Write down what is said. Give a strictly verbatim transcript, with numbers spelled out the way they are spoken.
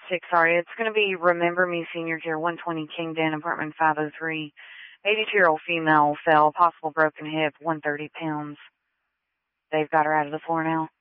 six, sorry. It's going to be Remember Me Senior Care, one twenty Kingden, apartment five oh three. eighty-two-year-old female fell, possible broken hip, one hundred thirty pounds. They've got her out of the floor now.